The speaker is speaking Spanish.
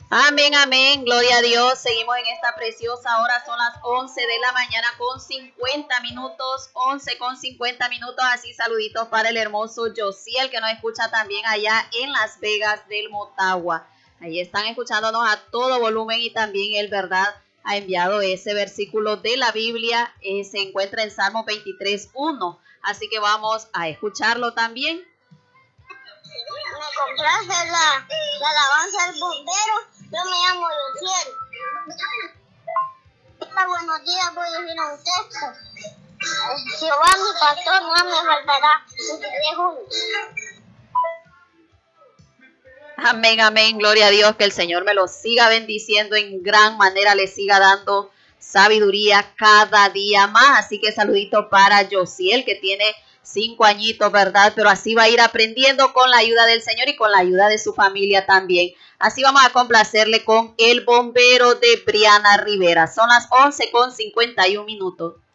Amén, amén, gloria a Dios. Seguimos en esta preciosa hora, son las 11 de la mañana con 50 minutos, 11 con 50 minutos, así saluditos para el hermoso Josiel que nos escucha también allá en Las Vegas del Motagua. Ahí están escuchándonos a todo volumen y también él, ¿verdad?, ha enviado ese versículo de la Biblia, se encuentra en Salmo 23:1, así que vamos a escucharlo también. Me complace la alabanza del bombero. Yo me llamo Josiel. Hola, buenos días, voy a decir un texto. Jehová mi pastor no me faltará. Amén, amén, gloria a Dios, que el Señor me lo siga bendiciendo en gran manera, le siga dando sabiduría cada día más. Así que saludito para Josiel, que tiene 5 añitos, ¿verdad? Pero así va a ir aprendiendo con la ayuda del Señor y con la ayuda de su familia también. Así vamos a complacerle con El Bombero de Briana Rivera. Son las 11 con 51 minutos.